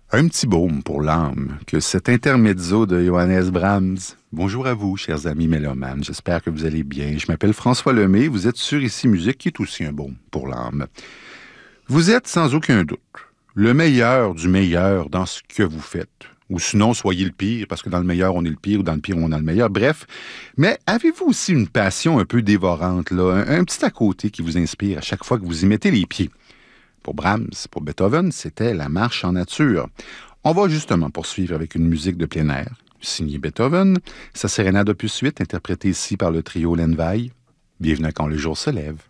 Un petit baume pour l'âme que cet intermezzo de Johannes Brahms. Bonjour à vous, chers amis mélomanes. J'espère que vous allez bien. Je m'appelle François Lemay. Vous êtes sur Ici Musique, qui est aussi un baume pour l'âme. Vous êtes sans aucun doute le meilleur du meilleur dans ce que vous faites. Ou sinon, soyez le pire, parce que dans le meilleur, on est le pire, ou dans le pire, on est le meilleur. Bref, mais avez-vous aussi une passion un peu dévorante, là, un petit à côté qui vous inspire à chaque fois que vous y mettez les pieds? Pour Brahms, pour Beethoven, c'était la marche en nature. On va justement poursuivre avec une musique de plein air, signée Beethoven, sa sérénade opus 8, interprétée ici par le trio Lenvaille. Bienvenue à Quand le jour se lève.